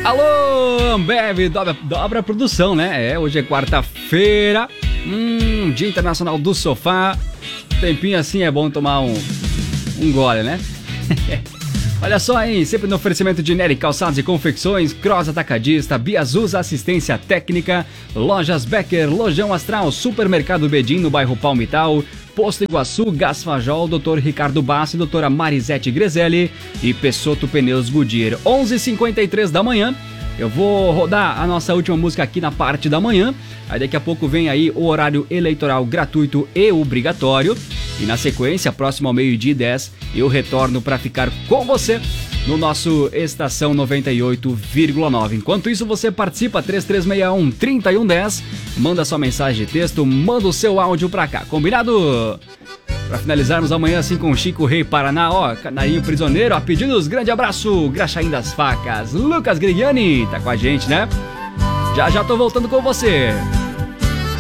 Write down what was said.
Alô, Ambev, dobra produção, né? Hoje é quarta-feira, Dia Internacional do Sofá. Tempinho assim é bom tomar um gole, né? Olha só, hein? Sempre no oferecimento de Nery Calçados e Confecções, Cross Atacadista, Biazusa Assistência Técnica, Lojas Becker, Lojão Astral, Supermercado Bedim no bairro Palmital, Posto Iguaçu, Gasfajol, Dr. Ricardo Bassi, Doutora Marisete Grezelli e Pessotto Pneus Goodyear. 11h53 da manhã. Eu vou rodar a nossa última música aqui na parte da manhã. Aí daqui a pouco vem aí o horário eleitoral gratuito e obrigatório. E na sequência, próximo ao 12h10, eu retorno para ficar com você no nosso Estação 98,9. Enquanto isso, você participa 3361-3110, manda sua mensagem de texto, manda o seu áudio pra cá, combinado? Pra finalizarmos amanhã assim com Chico Rei Paraná, Canarinho Prisioneiro, a pedidos, grande abraço, Graxaim das Facas, Lucas Grigiani, tá com a gente, né? Já tô voltando com você.